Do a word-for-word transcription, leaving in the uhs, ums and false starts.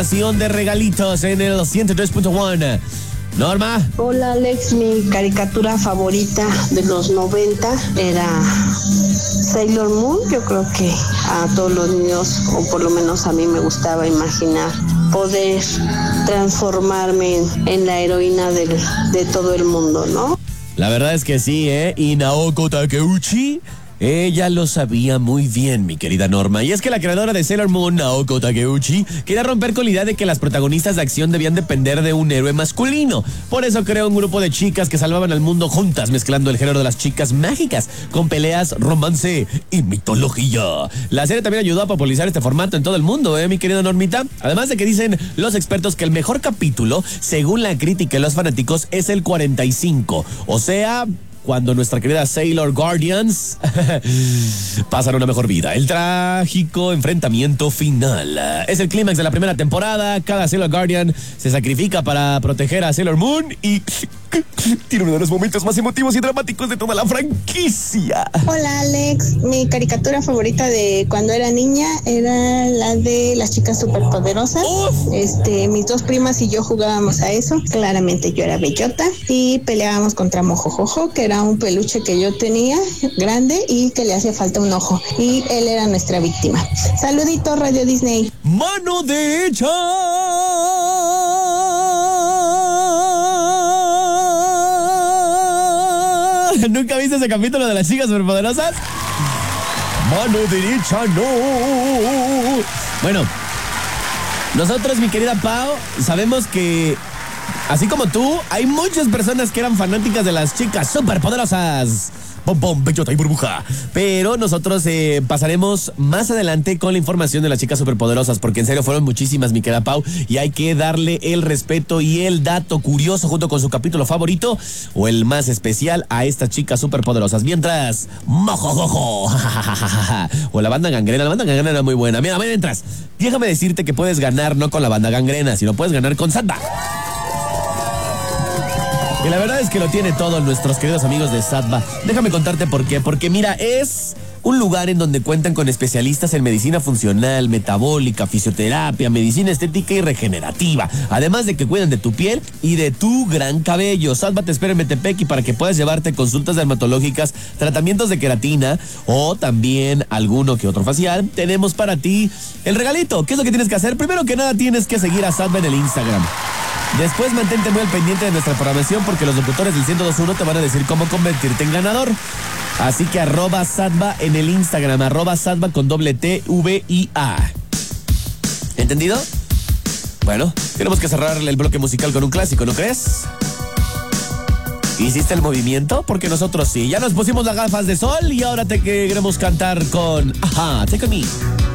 De regalitos en el ciento tres punto uno. Norma. Hola Alex, mi caricatura favorita de los noventa era Sailor Moon. Yo creo que a todos los niños, o por lo menos a mí, me gustaba imaginar poder transformarme en, en la heroína del, de todo el mundo, ¿no? La verdad es que sí, ¿eh? Y Naoko Takeuchi, ella lo sabía muy bien, mi querida Norma. Y es que la creadora de Sailor Moon, Naoko Takeuchi, quería romper con la idea de que las protagonistas de acción debían depender de un héroe masculino. Por eso creó un grupo de chicas que salvaban al mundo juntas, mezclando el género de las chicas mágicas con peleas, romance y mitología. La serie también ayudó a popularizar este formato en todo el mundo, ¿eh, mi querida Normita? Además de que dicen los expertos que el mejor capítulo, según la crítica y los fanáticos, es el cuarenta y cinco. O sea, cuando nuestra querida Sailor Guardians pasan una mejor vida. El trágico enfrentamiento final es el clímax de la primera temporada. Cada Sailor Guardian se sacrifica para proteger a Sailor Moon y tiene uno de los momentos más emotivos y dramáticos de toda la franquicia. Hola Alex, mi caricatura favorita de cuando era niña era la de las chicas superpoderosas. Uf. Este, mis dos primas y yo jugábamos a eso. Claramente yo era Bellota y peleábamos contra Mojojojo, que era un peluche que yo tenía grande y que le hacía falta un ojo, y él era nuestra víctima. Saluditos, Radio Disney. Mano derecha. ¿Nunca viste ese capítulo de las chicas superpoderosas? Mano derecha, no. Bueno, nosotros, mi querida Pau, sabemos que, así como tú, hay muchas personas que eran fanáticas de las chicas superpoderosas. Pom, pom, Bellota y Burbuja. Pero nosotros eh, pasaremos más adelante con la información de las chicas superpoderosas, porque en serio fueron muchísimas, mi querida Pau, y hay que darle el respeto y el dato curioso junto con su capítulo favorito o el más especial a estas chicas superpoderosas. Mientras, Mojojojo o la banda Gangrena. La banda Gangrena era muy buena. Mira, mientras, déjame decirte que puedes ganar no con la banda Gangrena, sino puedes ganar con Satva. Y la verdad es que lo tiene todo nuestros queridos amigos de Satva. Déjame contarte por qué. Porque mira, es un lugar en donde cuentan con especialistas en medicina funcional, metabólica, fisioterapia, medicina estética y regenerativa. Además de que cuidan de tu piel y de tu gran cabello. Satva te espera en Metepec, y para que puedas llevarte consultas dermatológicas, tratamientos de queratina o también alguno que otro facial, tenemos para ti el regalito. ¿Qué es lo que tienes que hacer? Primero que nada, tienes que seguir a Satva en el Instagram. Después mantente muy al pendiente de nuestra programación, porque los locutores del ciento dos punto uno te van a decir cómo convertirte en ganador. Así que arroba Satva en el Instagram, arroba Satva con doble T, V I A. ¿Entendido? Bueno, tenemos que cerrar el bloque musical con un clásico, ¿no crees? ¿Hiciste el movimiento? Porque nosotros sí. Ya nos pusimos las gafas de sol y ahora te queremos cantar con Ajá, Take On Me.